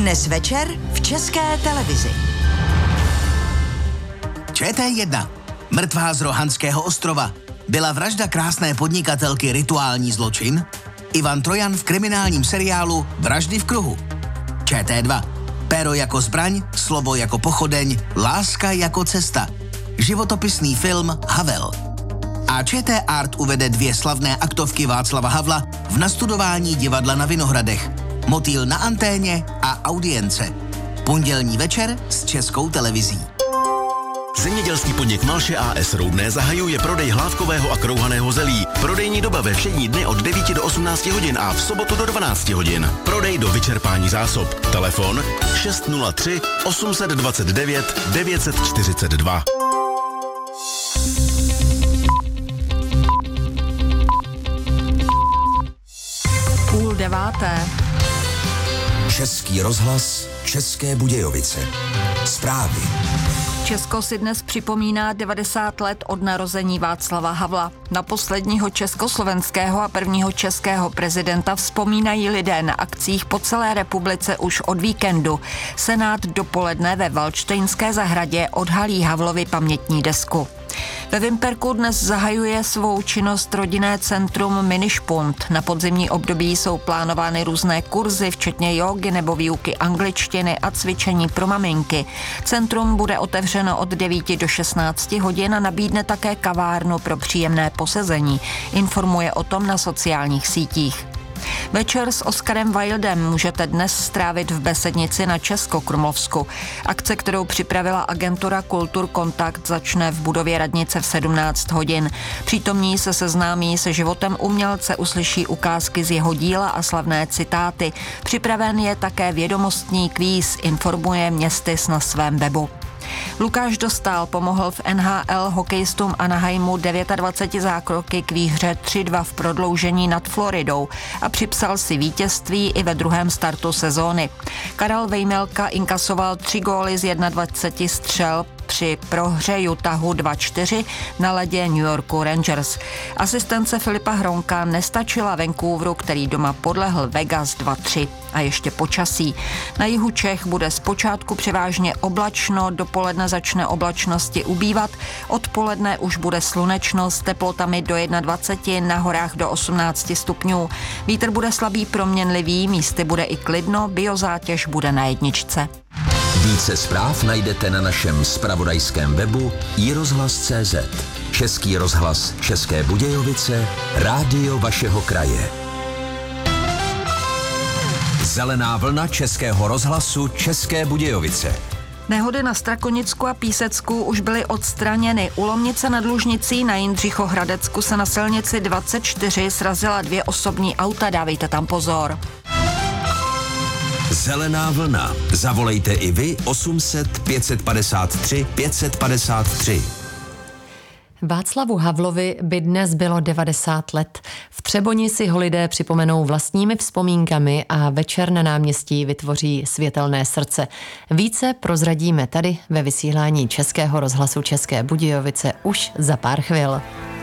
Dnes večer v České televizi. ČT1. Mrtvá z Rohanského ostrova. Byla vražda krásné podnikatelky rituální zločin? Ivan Trojan v kriminálním seriálu Vraždy v kruhu. ČT2. Péro jako zbraň, slovo jako pochodeň, láska jako cesta. Životopisný film Havel. A ČT Art uvede 2 slavné aktovky Václava Havla v nastudování divadla na Vinohradech. Motýl na anténě a audience. Pondělní večer s Českou televizí. Zemědělský podnik Malše A.S. Roudné zahajuje prodej hlávkového a krouhaného zelí. Prodejní doba ve všední dny od 9 do 18 hodin a v sobotu do 12 hodin. Prodej do vyčerpání zásob. Telefon 603 829 942. Půl deváté. Český rozhlas, České Budějovice. Zprávy. Česko si dnes připomíná 90 let od narození Václava Havla. Na posledního československého a prvního českého prezidenta vzpomínají lidé na akcích po celé republice už od víkendu. Senát dopoledne ve Valdštejnské zahradě odhalí Havlovi pamětní desku. Ve Vimperku dnes zahajuje svou činnost rodinné centrum Minišpunt. Na podzimní období jsou plánovány různé kurzy, včetně jógy nebo výuky angličtiny a cvičení pro maminky. Centrum bude otevřeno od 9 do 16 hodin a nabídne také kavárnu pro příjemné posezení. Informuje o tom na sociálních sítích. Večer s Oskarem Wildem můžete dnes strávit v Besednici na Českokrumlovsku. Akce, kterou připravila agentura Kultur Kontakt, začne v budově radnice v 17 hodin. Přítomní se seznámí se životem umělce, uslyší ukázky z jeho díla a slavné citáty. Připraven je také vědomostní kvíz, informuje Městys na svém webu. Lukáš Dostál pomohl v NHL hokejistům Anaheimu 29 zákroky k výhře 3-2 v prodloužení nad Floridou a připsal si vítězství i ve druhém startu sezóny. Karel Vejmelka inkasoval 3 góly z 21 střel při prohře Utahu 2-4 na ledě New Yorku Rangers. Asistence Filipa Hronka nestačila Vancouveru, který doma podlehl Vegas 2-3. A ještě počasí. Na jihu Čech bude zpočátku převážně oblačno, dopoledne začne oblačnosti ubývat, odpoledne už bude slunečno s teplotami do 21, na horách do 18 stupňů. Vítr bude slabý proměnlivý, místy bude i klidno, biozátěž bude na 1. Více zpráv najdete na našem zpravodajském webu iRozhlas.cz. Český rozhlas České Budějovice, rádio vašeho kraje. Zelená vlna Českého rozhlasu České Budějovice. Nehody na Strakonicku a Písecku už byly odstraněny. U Lomnice nad Lužnicí na Jindřichohradecku se na silnici 24 srazila 2 osobní auta, dávejte tam pozor. Zelená vlna. Zavolejte i vy 800 553 553. Václavu Havlovi by dnes bylo 90 let. V Třeboni si ho lidé připomenou vlastními vzpomínkami a večer na náměstí vytvoří světelné srdce. Více prozradíme tady ve vysílání Českého rozhlasu České Budějovice už za pár chvil.